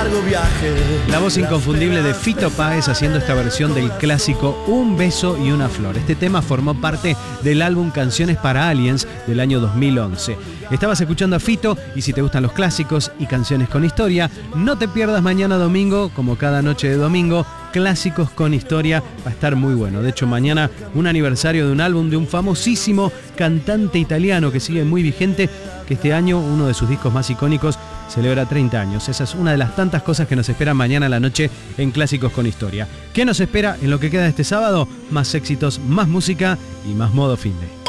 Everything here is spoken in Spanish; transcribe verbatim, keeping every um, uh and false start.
largo viaje. La voz inconfundible de Fito Páez haciendo esta versión del clásico Un beso y una flor. Este tema formó parte del álbum Canciones para Aliens del año dos mil once. Estabas escuchando a Fito y si te gustan los clásicos y canciones con historia, no te pierdas mañana domingo, como cada noche de domingo, Clásicos con Historia. Va a estar muy bueno. De hecho, mañana un aniversario de un álbum de un famosísimo cantante italiano que sigue muy vigente, que este año uno de sus discos más icónicos celebra treinta años. Esa es una de las tantas cosas que nos esperan mañana a la noche en Clásicos con Historia. ¿Qué nos espera en lo que queda de este sábado? Más éxitos, más música y más modo finde.